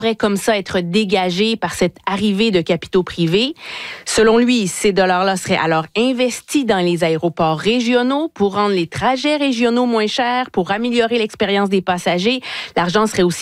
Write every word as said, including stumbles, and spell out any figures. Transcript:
pourraient comme ça être dégagés par cette arrivée de capitaux privés. Selon lui, ces dollars-là seraient alors investis dans les aéroports régionaux pour rendre les trajets régionaux moins chers, pour améliorer l'expérience des passagers. L'argent serait aussi